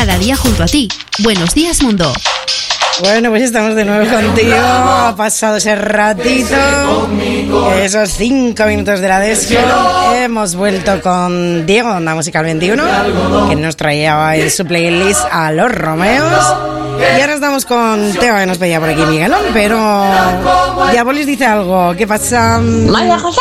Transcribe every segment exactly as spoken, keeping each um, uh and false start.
cada día junto a ti. Buenos días, mundo. Bueno, pues estamos de nuevo contigo. Ha pasado ese ratito, esos cinco minutos de la desco. Hemos vuelto con Diego, Onda Musical veintiuno, que nos traía en su playlist a los Romeos. Y ahora estamos con Teo, que nos pedía por aquí Miguelón, pero Diabolis dice algo. ¿Qué pasa? ¡María José!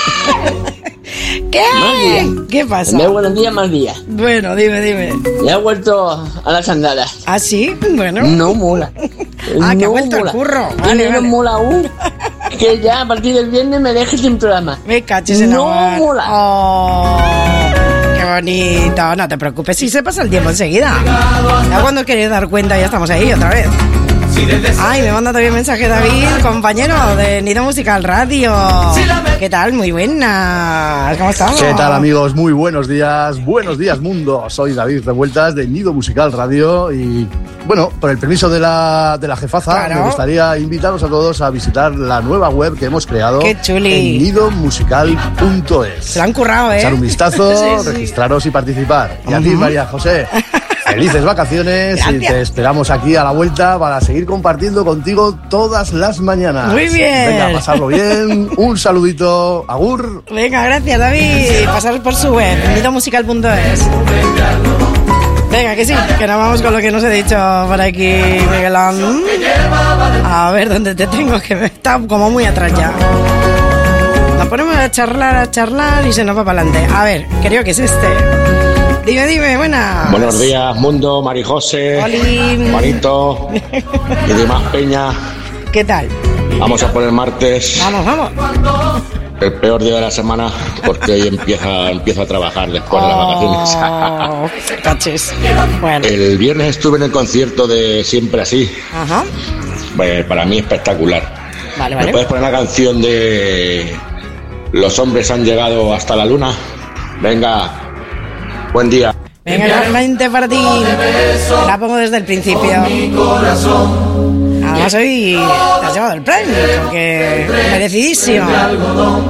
¿Qué? ¿Qué pasa? De buenos días, más días. Bueno, dime, dime. Ya he vuelto a las andadas. ¿Ah, sí? Bueno. No mola. Ah, que ha no vuelto mola. al curro. Y Vale, no vale. mola aún. Que ya a partir del viernes me dejes sin programa. Me caches en No la mar. mola. Oh, qué bonito. No te preocupes, si se pasa el tiempo enseguida. Ya cuando queréis dar cuenta ya estamos ahí otra vez. Ay, me manda también mensaje David, compañero de Nido Musical Radio. ¿Qué tal? Muy buenas. ¿Cómo estamos? ¿Qué tal, amigos? Muy buenos días. Buenos días, mundo. Soy David Revueltas de Nido Musical Radio y, bueno, por el permiso de la, de la jefaza, Claro. me gustaría invitaros a todos a visitar la nueva web que hemos creado ¡Qué chuli! en nido musical punto es. Se la han currado, ¿eh? Echar un vistazo, Sí, sí. registraros y participar. Y a ti, Ujú. María José, felices vacaciones. Gracias. Y te esperamos aquí a la vuelta para seguir compartiendo contigo todas las mañanas. Muy bien. Venga, a pasarlo bien. Un saludito. Agur. Venga, gracias, David. Pasaros por su web, nido musical punto es. Venga, que sí, que nos vamos con lo que nos he dicho por aquí, Miguelón. A ver dónde te tengo, que me está como muy atrás ya. Nos ponemos a charlar, a charlar y se nos va para adelante. A ver, creo que es este. Dime, dime, buenas. Buenos días, mundo, Marijose, Oli. Juanito y demás peña. ¿Qué tal? Vamos a poner martes, Vamos, vamos. el peor día de la semana, porque hoy empieza, empiezo a trabajar después de las vacaciones. Oh, caches. Bueno, El viernes estuve en el concierto de Siempre Así. ajá. Pues, para mí espectacular. Vale, ¿Me vale. puedes poner la canción de Los hombres han llegado hasta la luna? Venga, buen día. Venga, igualmente para ti. Te la pongo desde el principio. Además hoy te has llevado el premio, porque merecidísimo.